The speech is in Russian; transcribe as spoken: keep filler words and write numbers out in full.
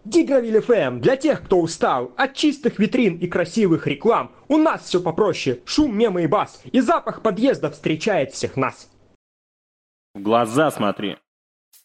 Дигровиль эф эм для тех, кто устал от чистых витрин и красивых реклам. У нас все попроще, шум, мемы и бас, и запах подъезда встречает всех нас. В глаза смотри.